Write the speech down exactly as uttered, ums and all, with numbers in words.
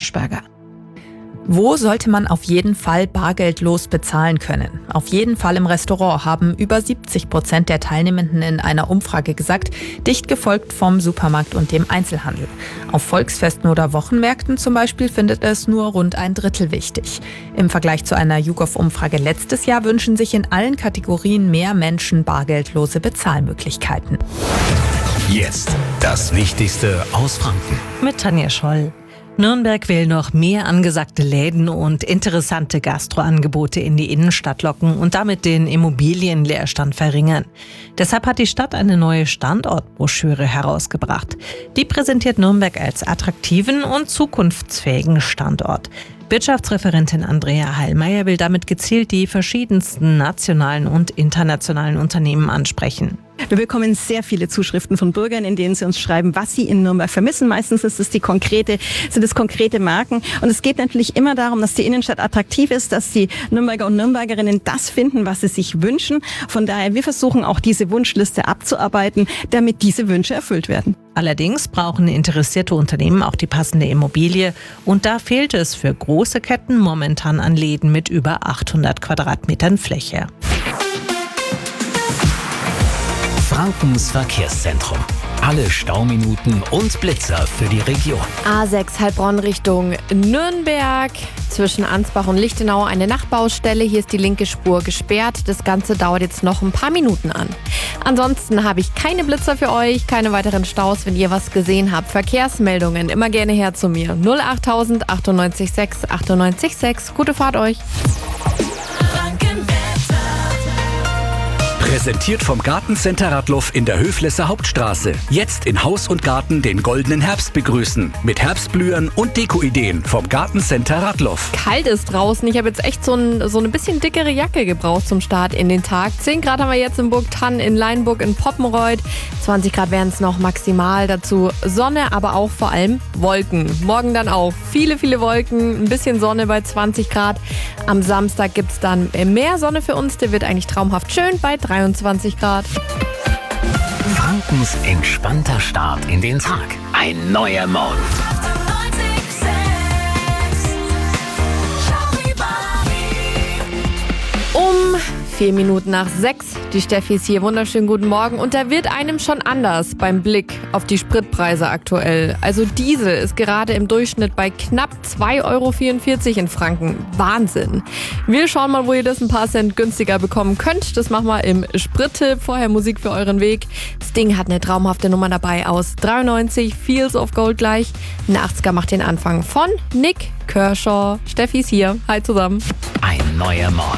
Maischberger. Wo sollte man auf jeden Fall bargeldlos bezahlen können? Auf jeden Fall im Restaurant, haben über siebzig Prozent der Teilnehmenden in einer Umfrage gesagt, dicht gefolgt vom Supermarkt und dem Einzelhandel. Auf Volksfesten oder Wochenmärkten zum Beispiel findet es nur rund ein Drittel wichtig. Im Vergleich zu einer YouGov-Umfrage letztes Jahr wünschen sich in allen Kategorien mehr Menschen bargeldlose Bezahlmöglichkeiten. Jetzt das Wichtigste aus Franken. Mit Tanja Scholl. Nürnberg will noch mehr angesagte Läden und interessante Gastroangebote in die Innenstadt locken und damit den Immobilienleerstand verringern. Deshalb hat die Stadt eine neue Standortbroschüre herausgebracht. Die präsentiert Nürnberg als attraktiven und zukunftsfähigen Standort. Wirtschaftsreferentin Andrea Heilmeier will damit gezielt die verschiedensten nationalen und internationalen Unternehmen ansprechen. Wir bekommen sehr viele Zuschriften von Bürgern, in denen sie uns schreiben, was sie in Nürnberg vermissen. Meistens ist es die konkrete, sind es konkrete Marken. Und es geht natürlich immer darum, dass die Innenstadt attraktiv ist, dass die Nürnberger und Nürnbergerinnen das finden, was sie sich wünschen. Von daher, wir versuchen auch diese Wunschliste abzuarbeiten, damit diese Wünsche erfüllt werden. Allerdings brauchen interessierte Unternehmen auch die passende Immobilie. Und da fehlt es für große Ketten momentan an Läden mit über achthundert Quadratmetern Fläche. Frankens Verkehrszentrum. Alle Stauminuten und Blitzer für die Region. A sechs Heilbronn Richtung Nürnberg. Zwischen Ansbach und Lichtenau eine Nachtbaustelle. Hier ist die linke Spur gesperrt. Das Ganze dauert jetzt noch ein paar Minuten an. Ansonsten habe ich keine Blitzer für euch, keine weiteren Staus. Wenn ihr was gesehen habt, Verkehrsmeldungen, immer gerne her zu mir. null achttausend achtundneunzig sechs achtundneunzig sechs. Gute Fahrt euch. Präsentiert vom Gartencenter Radloff in der Höflesser Hauptstraße. Jetzt in Haus und Garten den goldenen Herbst begrüßen. Mit Herbstblühern und Dekoideen vom Gartencenter Radloff. Kalt ist draußen. Ich habe jetzt echt so, ein, so eine bisschen dickere Jacke gebraucht zum Start in den Tag. zehn Grad haben wir jetzt in Burgthann, in Leinburg, in Poppenreuth. zwanzig Grad wären es noch maximal. Dazu Sonne, aber auch vor allem Wolken. Morgen dann auch viele, viele Wolken. Ein bisschen Sonne bei zwanzig Grad. Am Samstag gibt es dann mehr Sonne für uns. Der wird eigentlich traumhaft schön bei dreiundzwanzig Grad. Frankens entspannter Start in den Tag. Ein neuer Morgen. Um vier Minuten nach sechs. Die Steffi ist hier. Wunderschönen guten Morgen. Und da wird einem schon anders beim Blick auf die Spritpreise aktuell. Also Diesel ist gerade im Durchschnitt bei knapp zwei Euro vierundvierzig in Franken. Wahnsinn. Wir schauen mal, wo ihr das ein paar Cent günstiger bekommen könnt. Das machen wir im Sprit-Tipp. Vorher Musik für euren Weg. Sting hat eine traumhafte Nummer dabei aus dreiundneunzig. Fields of Gold gleich. Ein achtziger macht den Anfang von Nick Kershaw. Steffi ist hier. Hi zusammen. Ein neuer Morgen.